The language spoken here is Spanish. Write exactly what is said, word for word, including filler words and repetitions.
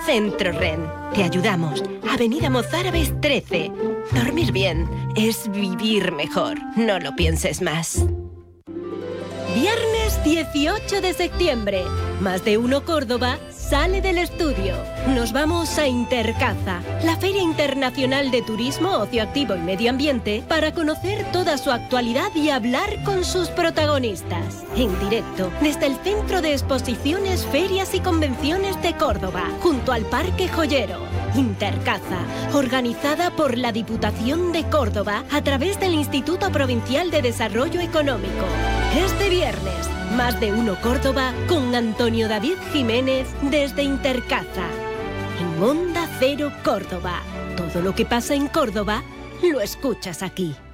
Centro Ren. Te ayudamos. Avenida Mozárabes trece. Dormir bien es vivir mejor. No lo pienses más. Viernes dieciocho de septiembre. Más de Uno Córdoba sale del estudio. Nos vamos a Intercaza, la Feria Internacional de Turismo, Ocio Activo y Medio Ambiente, para conocer toda su actualidad y hablar con sus protagonistas. En directo, desde el Centro de Exposiciones, Ferias y Convenciones de Córdoba, junto al Parque Joyero. Intercaza, organizada por la Diputación de Córdoba a través del Instituto Provincial de Desarrollo Económico. Este viernes, Más de Uno Córdoba con Antonio David Jiménez desde Intercaza. En Onda Cero Córdoba. Todo lo que pasa en Córdoba lo escuchas aquí.